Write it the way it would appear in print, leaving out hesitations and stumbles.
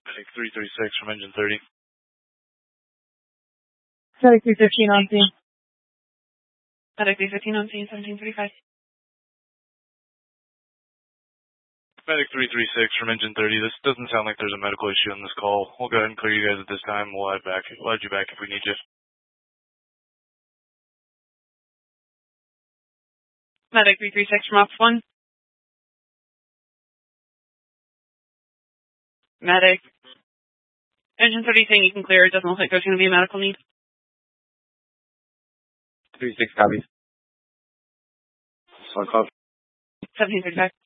Medic 336 from engine 30. Medic 315 on scene. Medic 315 on scene, 1735. Medic 336 from engine 30. This doesn't sound like there's a medical issue on this call. We'll go ahead and clear you guys at this time. We'll add you back if we need you. Medic 336 from Ops 1. Medic. Engine 30 saying you can clear. It doesn't look like there's going to be a medical need. 36 copies. 1735.